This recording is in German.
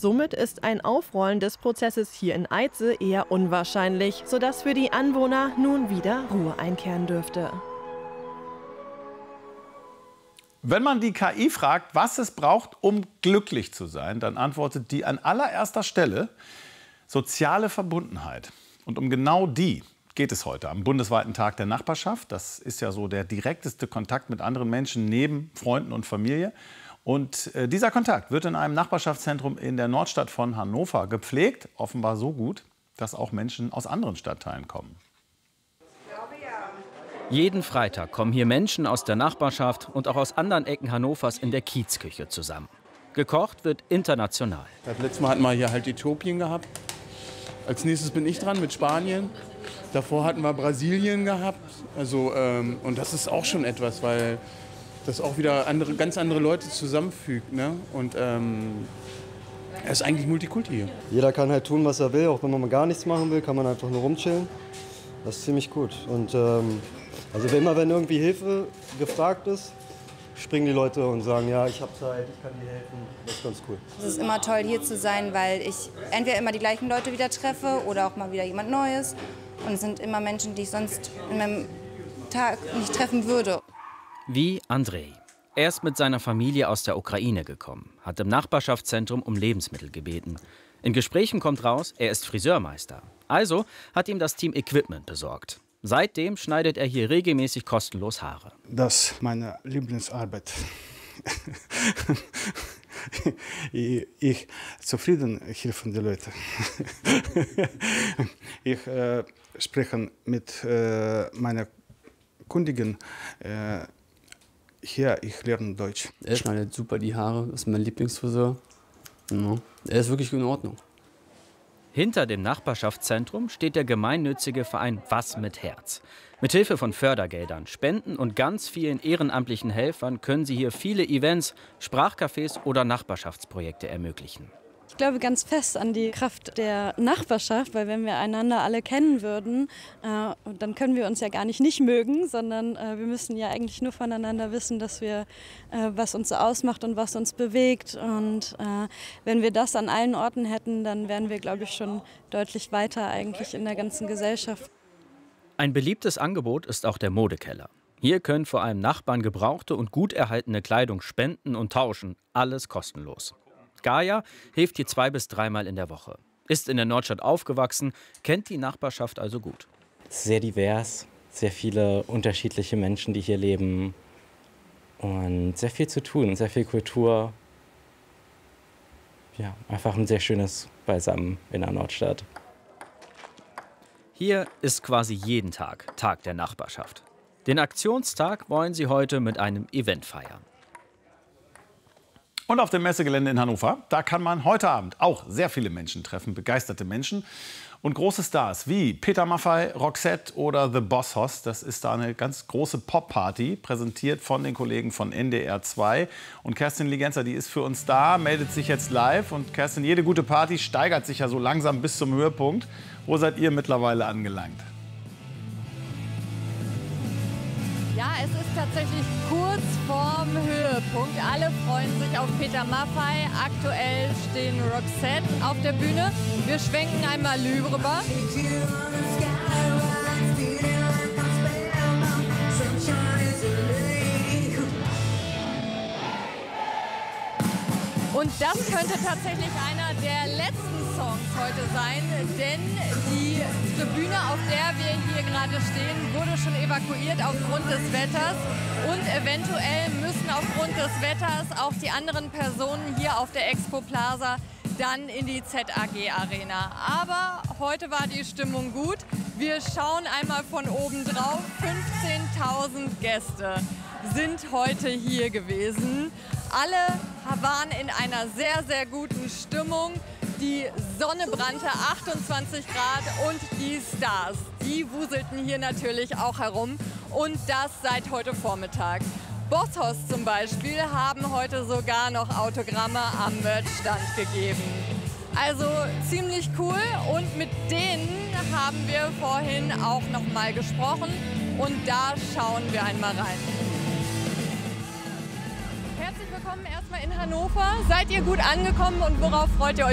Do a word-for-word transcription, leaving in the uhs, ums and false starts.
Somit ist ein Aufrollen des Prozesses hier in Eitze eher unwahrscheinlich, sodass für die Anwohner nun wieder Ruhe einkehren dürfte. Wenn man die K I fragt, was es braucht, um glücklich zu sein, dann antwortet die an allererster Stelle soziale Verbundenheit. Und um genau die geht es heute am bundesweiten Tag der Nachbarschaft. Das ist ja so der direkteste Kontakt mit anderen Menschen neben Freunden und Familie. Und äh, dieser Kontakt wird in einem Nachbarschaftszentrum in der Nordstadt von Hannover gepflegt. Offenbar so gut, dass auch Menschen aus anderen Stadtteilen kommen. Jeden Freitag kommen hier Menschen aus der Nachbarschaft und auch aus anderen Ecken Hannovers in der Kiezküche zusammen. Gekocht wird international. Das letzte Mal hatten wir hier halt Äthiopien gehabt. Als nächstes bin ich dran mit Spanien. Davor hatten wir Brasilien gehabt. Also, ähm, und das ist auch schon etwas, weil das auch wieder andere, ganz andere Leute zusammenfügt. Ne? Und ähm, es ist eigentlich Multikulti hier. Jeder kann halt tun, was er will. Auch wenn man mal gar nichts machen will, kann man einfach nur rumchillen. Das ist ziemlich gut. Und ähm, also immer, wenn irgendwie Hilfe gefragt ist, springen die Leute und sagen, ja, ich habe Zeit, ich kann dir helfen. Das ist ganz cool. Es ist immer toll, hier zu sein, weil ich entweder immer die gleichen Leute wieder treffe oder auch mal wieder jemand Neues. Und es sind immer Menschen, die ich sonst in meinem Tag nicht treffen würde. Wie Andrei. Er ist mit seiner Familie aus der Ukraine gekommen, hat im Nachbarschaftszentrum um Lebensmittel gebeten. In Gesprächen kommt raus, er ist Friseurmeister. Also hat ihm das Team Equipment besorgt. Seitdem schneidet er hier regelmäßig kostenlos Haare. Das ist meine Lieblingsarbeit. ich, ich zufrieden helfen die Leute. ich äh, spreche mit äh, meiner Kundin. Äh, hier, ich lerne Deutsch. Er schneidet super die Haare, das ist mein Lieblingsfriseur. Ja, er ist wirklich in Ordnung. Hinter dem Nachbarschaftszentrum steht der gemeinnützige Verein Was mit Herz. Mithilfe von Fördergeldern, Spenden und ganz vielen ehrenamtlichen Helfern können sie hier viele Events, Sprachcafés oder Nachbarschaftsprojekte ermöglichen. Ich glaube ganz fest an die Kraft der Nachbarschaft, weil wenn wir einander alle kennen würden, äh, dann können wir uns ja gar nicht nicht mögen, sondern äh, wir müssen ja eigentlich nur voneinander wissen, dass wir, äh, was uns ausmacht und was uns bewegt. Und äh, wenn wir das an allen Orten hätten, dann wären wir, glaube ich, schon deutlich weiter eigentlich in der ganzen Gesellschaft. Ein beliebtes Angebot ist auch der Modekeller. Hier können vor allem Nachbarn gebrauchte und gut erhaltene Kleidung spenden und tauschen, alles kostenlos. Gaia hilft hier zwei bis dreimal in der Woche. Ist in der Nordstadt aufgewachsen, kennt die Nachbarschaft also gut. Sehr divers, sehr viele unterschiedliche Menschen, die hier leben. Und sehr viel zu tun, sehr viel Kultur. Ja, einfach ein sehr schönes Beisammen in der Nordstadt. Hier ist quasi jeden Tag Tag der Nachbarschaft. Den Aktionstag wollen sie heute mit einem Event feiern. Und auf dem Messegelände in Hannover, da kann man heute Abend auch sehr viele Menschen treffen, begeisterte Menschen und große Stars wie Peter Maffay, Roxette oder The Boss Hoss. Das ist da eine ganz große Pop-Party, präsentiert von den Kollegen von N D R zwei. Und Kerstin Ligenzer, die ist für uns da, meldet sich jetzt live. Und Kerstin, jede gute Party steigert sich ja so langsam bis zum Höhepunkt. Wo seid ihr mittlerweile angelangt? Ja, es ist tatsächlich kurz vorm Höhepunkt. Alle freuen sich auf Peter Maffay. Aktuell stehen Roxette auf der Bühne. Wir schwenken einmal rüber. Und das könnte tatsächlich einer der letzten Songs heute sein, denn die Tribüne, auf der wir hier gerade stehen, wurde schon evakuiert aufgrund des Wetters und eventuell müssen aufgrund des Wetters auch die anderen Personen hier auf der Expo Plaza dann in die Z A G Arena. Aber heute war die Stimmung gut. Wir schauen einmal von oben drauf. fünfzehntausend Gäste sind heute hier gewesen. Alle waren in einer sehr, sehr guten Stimmung. Die Sonne brannte, achtundzwanzig Grad, und die Stars, die wuselten hier natürlich auch herum, und das seit heute Vormittag. Boss Hoss zum Beispiel haben heute sogar noch Autogramme am Merchstand gegeben. Also ziemlich cool, und mit denen haben wir vorhin auch noch mal gesprochen, und da schauen wir einmal rein. Herzlich willkommen erstmal in Hannover. Seid ihr gut angekommen und worauf freut ihr euch?